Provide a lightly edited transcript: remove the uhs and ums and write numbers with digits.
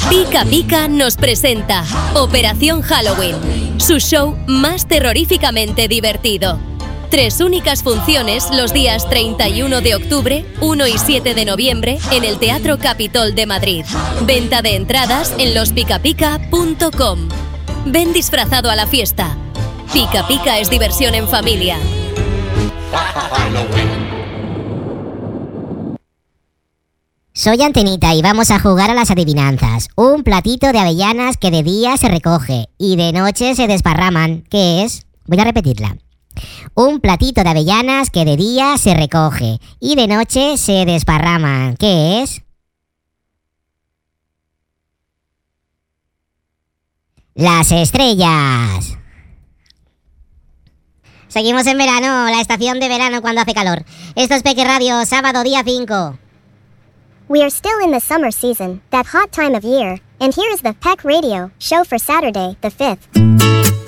Pica Pica nos presenta Operación Halloween, su show más terroríficamente divertido. 3 únicas funciones los días 31 de octubre, 1 y 7 de noviembre en el Teatro Capitol de Madrid. Venta de entradas en lospicapica.com. Ven disfrazado a la fiesta. Pica Pica es diversión en familia. Soy Antenita y vamos a jugar a las adivinanzas. Un platito de avellanas que de día se recoge y de noche se desparraman. ¿Qué es? Voy a repetirla. Un platito de avellanas que de día se recoge y de noche se desparraman. ¿Qué es? Las estrellas. Seguimos en verano, la estación de verano cuando hace calor. Esto es Peque Radio, sábado día 5. We are still in the summer season, that hot time of year, and here is the Peck Radio show for Saturday, the 5th.